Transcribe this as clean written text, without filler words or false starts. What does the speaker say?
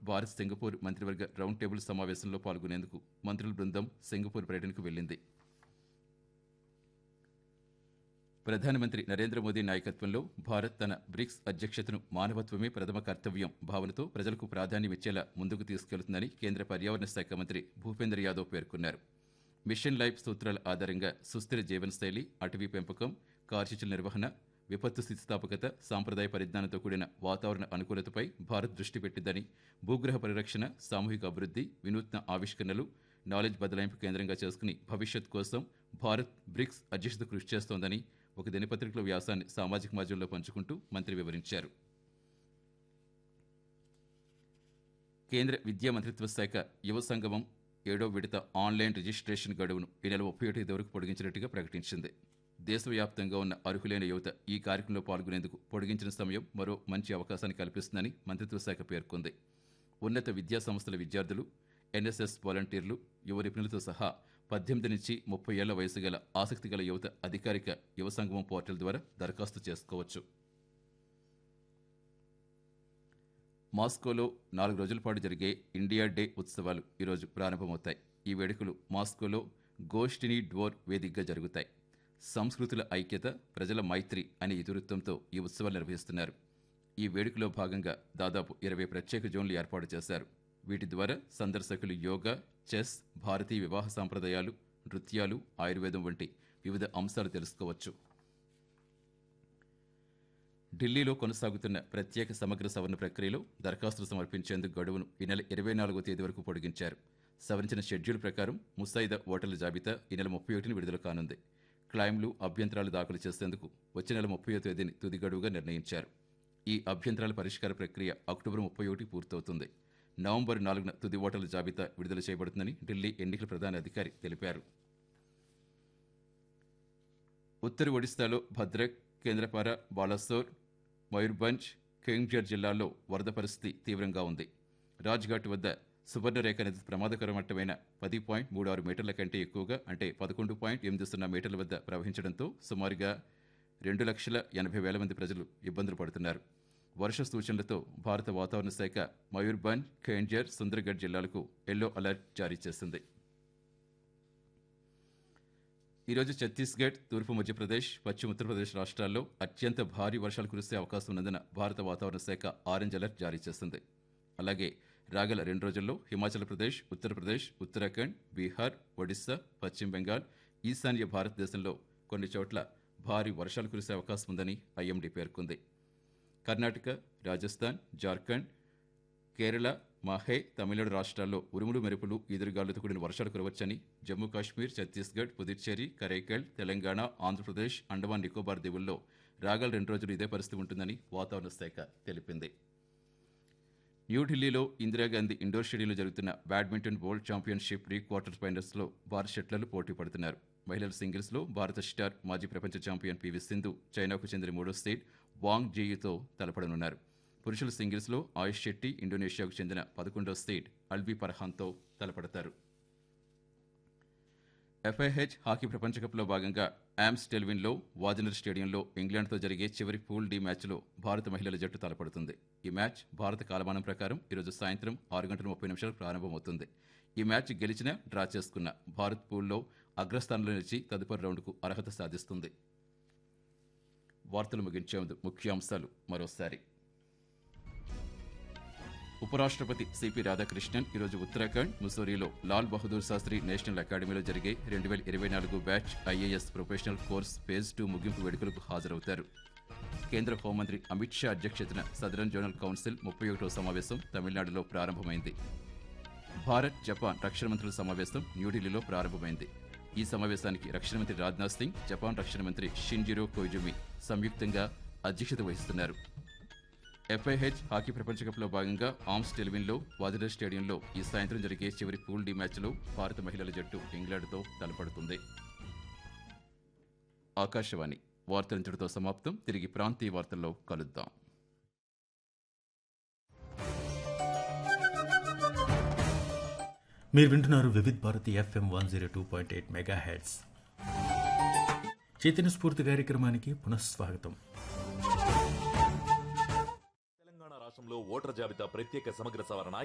Bharat Singapore మంత్రివర్గ round table సమావేశంలో పాల్గొనేందుకు మంత్రుల బృందం సింగపూర్ పర్యటనకు వెళ్లింది. ప్రధానమంత్రి నరేంద్ర మోదీ నాయకత్వంలో భారత్ తన బ్రిక్స్ అధ్యక్షతను మానవత్వమే ప్రథమ కర్తవ్యం భావనతో ప్రజలకు ప్రాధాన్యమిచ్చేలా ముందుకు తీసుకెళ్తుందని కేంద్ర పర్యావరణ శాఖ మంత్రి భూపేంద్ర యాదవ్ పేర్కొన్నారు. మిషన్ లైఫ్ సూత్రాల ఆధారంగా సుస్థిర జీవనశైలి, అటవీ పెంపకం, కార్చిచుల నిర్వహణ, విపత్తు స్థితిస్థాపకత, సాంప్రదాయ పరిజ్ఞానంతో కూడిన వాతావరణ అనుకూలతపై భారత్ దృష్టి పెట్టిందని, భూగ్రహ పరిరక్షణ, సామూహిక అభివృద్ధి, వినూత్న ఆవిష్కరణలు, నాలెడ్జ్ బదలాయింపు కేంద్రంగా చేసుకుని భవిష్యత్ కోసం భారత్ బ్రిక్స్ అధ్యక్షత కృషి చేస్తోందని ఒక దినపత్రికలో వ్యాసాన్ని సామాజిక మాధ్యమంలో పంచుకుంటూ మంత్రి వివరించారు. కేంద్ర విద్యా మంత్రిత్వ శాఖ యువ సంగమం 7వ విడత ఆన్లైన్ రిజిస్ట్రేషన్ గడువును ఈ నెల 31 వరకు పొడిగించినట్టుగా ప్రకటించింది. దేశవ్యాప్తంగా ఉన్న అర్హులైన యువత ఈ కార్యక్రమంలో పాల్గొనేందుకు పొడిగించిన సమయం మరో మంచి అవకాశాన్ని కల్పిస్తుందని మంత్రిత్వ శాఖ పేర్కొంది. ఉన్నత విద్యా సంస్థల విద్యార్థులు, ఎన్ఎస్ఎస్ వాలంటీర్లు, యువ నిపుణులతో సహా 18 నుంచి 30 ఏళ్ల వయసు గల ఆసక్తి గల యువత అధికారిక యువ సంగమం పోర్టల్ ద్వారా దరఖాస్తు చేసుకోవచ్చు. మాస్కోలో 4 రోజుల పాటు జరిగే ఇండియా డే ఉత్సవాలు ఈరోజు ప్రారంభమవుతాయి. ఈ వేడుకలు మాస్కోలో గోష్టినీ డ్వోర్ వేదికగా జరుగుతాయి. సంస్కృతుల ఐక్యత, ప్రజల మైత్రి అనే ఇతివృత్తంతో ఈ ఉత్సవాలు నిర్వహిస్తున్నారు. ఈ వేడుకలో భాగంగా దాదాపు 20 ప్రత్యేక జోన్లు ఏర్పాటు చేశారు. వీటి ద్వారా సందర్శకులు యోగా, చెస్, భారతీయ వివాహ సాంప్రదాయాలు, నృత్యాలు, ఆయుర్వేదం వంటి వివిధ అంశాలు తెలుసుకోవచ్చు. ఢిల్లీలో కొనసాగుతున్న ప్రత్యేక సమగ్ర సవరణ ప్రక్రియలో దరఖాస్తులు సమర్పించేందుకు గడువును ఈ నెల 24వ తేదీ వరకు పొడిగించారు. సవరించిన షెడ్యూల్ ప్రకారం ముసాయిదా ఓటర్ల జాబితా ఈ నెల 31ని విడుదల కానుంది. క్లైమ్లు, అభ్యంతరాలు దాఖలు చేసేందుకు వచ్చే నెల 30వ తేదీని తుది గడువుగా నిర్ణయించారు. ఈ అభ్యంతరాల పరిష్కార ప్రక్రియ అక్టోబర్ 31 పూర్తవుతుంది. నవంబర్ 4న తుది ఓటర్ల జాబితా విడుదల చేయబడుతుందని ఢిల్లీ ఎన్నికల ప్రధాన అధికారి తెలిపారు. ఉత్తర ఒడిశాలో భద్రక్, కేంద్రపార, బాలాసోర్, మయూర్భంజ్, కేంద్జర్ జిల్లాల్లో వరద పరిస్థితి తీవ్రంగా ఉంది. రాజ్ఘాట్ వద్ద సువర్ణరేఖ నది ప్రమాదకర మట్టమైన 10.36 మీటర్ల కంటే ఎక్కువగా అంటే 11.80 మీటర్ల వద్ద ప్రవహించడంతో సుమారుగా 2,80,000 మంది ప్రజలు ఇబ్బందులు పడుతున్నారు. వర్ష సూచనలతో భారత వాతావరణ శాఖ మయూర్భంజ్, ఖేంజర్, సుందర్గఢ్ జిల్లాలకు ఎల్లో అలర్ట్ జారీ చేసింది. ఈరోజు ఛత్తీస్గఢ్, తూర్పు మధ్యప్రదేశ్, పశ్చిమ ఉత్తరప్రదేశ్ రాష్ట్రాల్లో అత్యంత భారీ వర్షాలు కురిసే అవకాశం ఉన్నందున భారత వాతావరణ శాఖ ఆరెంజ్ అలర్ట్ జారీ చేసింది. అలాగే రాగల 2 రోజుల్లో హిమాచల్ ప్రదేశ్, ఉత్తరప్రదేశ్, ఉత్తరాఖండ్, బీహార్, ఒడిశా, పశ్చిమ బెంగాల్, ఈశాన్య భారతదేశంలో కొన్ని చోట్ల భారీ వర్షాలు కురిసే అవకాశం ఉందని ఐఎండీ పేర్కొంది. కర్ణాటక, రాజస్థాన్, జార్ఖండ్, కేరళ, మాహే, తమిళనాడు రాష్ట్రాల్లో ఉరుములు, మెరుపులు, ఈదురుగాలులతో కూడిన వర్షాలు కురవచ్చని, జమ్మూ కాశ్మీర్, ఛత్తీస్గఢ్, పుదుచ్చేరి, కరైకల్, తెలంగాణ, ఆంధ్రప్రదేశ్, అండమాన్ నికోబార్ దీవుల్లో రాగల 2 రోజులు ఇదే పరిస్థితి ఉంటుందని వాతావరణ శాఖ తెలిపింది. న్యూఢిల్లీలో ఇందిరాగాంధీ ఇండోర్ స్టేడియంలో జరుగుతున్న badminton world championship pre quarter ఫైనల్స్లో భారత షట్లర్లు పోటీ పడుతున్నారు. మహిళల సింగిల్స్లో భారత స్టార్ మాజీ ప్రపంచ ఛాంపియన్ పివి సింధు చైనాకు చెందిన 3వ సీడ్ వాంగ్ జీయుతో తలపడనున్నారు. పురుషుల సింగిల్స్లో ఆయుష్ శెట్టి ఇండోనేషియాకు చెందిన 11వ సీడ్ అల్బీ పర్హాన్తో తలపడతారు. ఎఫ్ఐహెచ్ హాకీ ప్రపంచ కప్లో భాగంగా ఆమ్స్టెల్విన్లో వాజనర్ స్టేడియంలో ఇంగ్లాండ్తో జరిగే చివరి పూల్ డి మ్యాచ్లో భారత మహిళల జట్టు తలపడుతుంది. ఈ మ్యాచ్ భారత కాలమానం ప్రకారం ఈరోజు సాయంత్రం 6:30 ప్రారంభమవుతుంది. ఈ మ్యాచ్ గెలిచినా, డ్రా చేసుకున్న భారత్ పూల్లో అగ్రస్థానంలో నిలిచి తదుపరి రౌండ్కు అర్హత సాధిస్తుంది. వార్తలు ముగించే ముందు ముఖ్యాంశాలు మరోసారి. ఉపరాష్ట్రపతి సిపి రాధాకృష్ణన్ ఈరోజు ఉత్తరాఖండ్, ముస్సోరీలో లాల్ బహదూర్ శాస్త్రి నేషనల్ అకాడమీలో జరిగే 2024 batch IAS professional course phase 2 ముగింపు వేడుకలకు హాజరవుతారు. కేంద్ర హోంమంత్రి అమిత్ షా అధ్యక్షతన సదరన్ జోనల్ కౌన్సిల్ 31వ సమావేశం తమిళనాడులో ప్రారంభమైంది. భారత్, జపాన్ రక్షణ మంత్రుల సమావేశం న్యూఢిల్లీలో ప్రారంభమైంది. ఈ సమావేశానికి రక్షణ మంత్రి రాజ్నాథ్ సింగ్, జపాన్ రక్షణ మంత్రి షింజిరో కోయిజుమి సంయుక్తంగా అధ్యక్షత వహిస్తున్నారు. ఎఫ్ఐహెచ్ హాకీ ప్రపంచ కప్లో భాగంగా ఆమ్స్టెల్విన్లో వాజనర్ స్టేడియంలో ఈ సాయంత్రం జరిగే చివరి పూల్ డి మ్యాచ్లో భారత మహిళల జట్టు ఇంగ్లాండ్తో తలపడుతుంది. ఆకాశవాణి వార్తలించడంతో సమాప్తం. తిరిగి ప్రాంతీయ వార్తల్లో కలుద్దాం. మీరు వింటున్నారు వివిధ్ భారతి FM 102.8 మెగాహెర్ట్జ్. చైతన్య స్ఫూర్తి కార్యక్రమానికి పునఃస్వాగతం. తెలంగాణ రాష్ట్రంలో ఓటర్ జాబితా ప్రత్యేక సమగ్ర సవరణ